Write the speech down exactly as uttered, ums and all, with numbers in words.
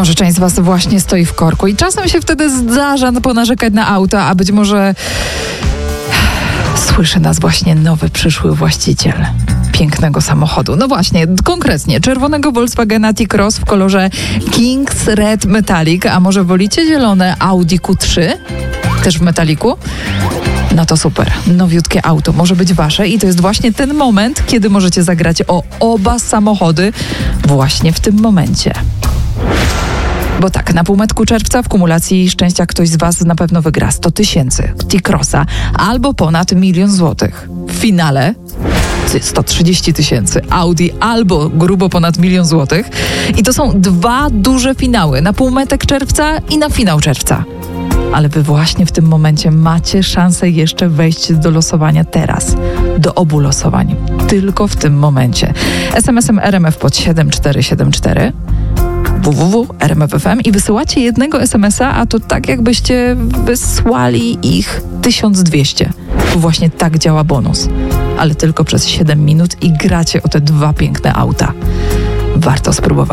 może część z was właśnie stoi w korku i czasem się wtedy zdarza ponarzekać na auto, a być może słyszy nas właśnie nowy przyszły właściciel pięknego samochodu. No właśnie, konkretnie czerwonego Volkswagena T-Cross w kolorze King's Red Metallic, a może wolicie zielone Audi Q trzy? Też w metaliku? No to super. Nowiutkie auto może być wasze i to jest właśnie ten moment, kiedy możecie zagrać o oba samochody właśnie w tym momencie. Bo tak, na półmetku czerwca w kumulacji szczęścia ktoś z was na pewno wygra sto tysięcy T-Crossa albo ponad milion złotych. W finale sto trzydzieści tysięcy Audi albo grubo ponad milion złotych. I to są dwa duże finały na półmetek czerwca i na finał czerwca. Ale wy właśnie w tym momencie macie szansę jeszcze wejść do losowania teraz. Do obu losowań. Tylko w tym momencie. es em esem R M F pod siedem cztery siedem cztery www kropka r m f f m i wysyłacie jednego es em esa, a to tak jakbyście wysłali ich tysiąc dwieście. Bo właśnie tak działa bonus. Ale tylko przez siedem minut i gracie o te dwa piękne auta. Warto spróbować.